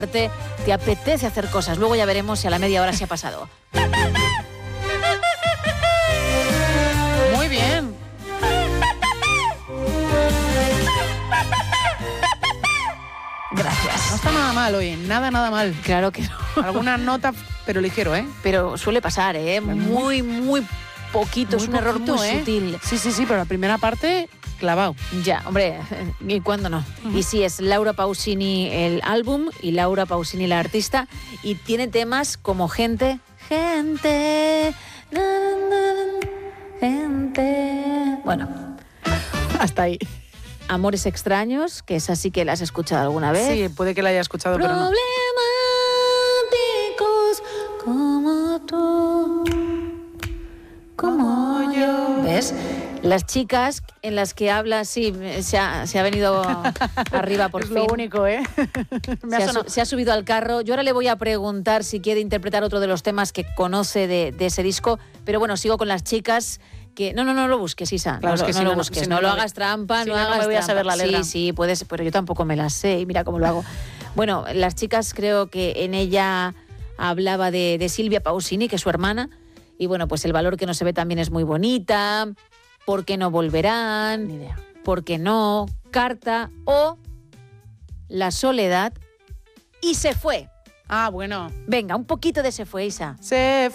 te apetece hacer cosas. Luego ya veremos si a la media hora se ha pasado. Muy bien. Gracias. No está nada mal hoy, nada mal. Claro que no. Alguna nota, pero ligero, ¿eh? Pero suele pasar, muy poquito, Muy es un error poquito, muy sutil. Sí, pero la primera parte, clavado. Ya, hombre, ¿y cuándo no? Y sí, es Laura Pausini el álbum y Laura Pausini la artista, y tiene temas como Gente, bueno, Hasta ahí. Amores extraños, que esa sí que la has escuchado alguna vez. Sí, puede que la haya escuchado, pero no. Problemáticos como tú, como yo. ¿Ves? Las chicas en las que habla, sí, se ha venido arriba por es fin. lo único, ¿eh? Se ha subido al carro. Yo ahora le voy a preguntar si quiere interpretar otro de los temas que conoce de ese disco, pero bueno, sigo con las chicas. Que no lo busques, Isa. Claro, es que no lo busques. No lo hagas trampa, no hagas me voy a saber la letra. Sí, puedes, pero yo tampoco me la sé y mira cómo lo hago. Bueno, las chicas, creo que en ella hablaba de Silvia Pausini, que es su hermana, y bueno, pues el valor que no se ve también es muy bonita. ¿Por qué no volverán? Ni idea. ¿Por qué no? Carta o La soledad y Se fue. Ah, bueno. Venga, un poquito de Se fue, Isa. Se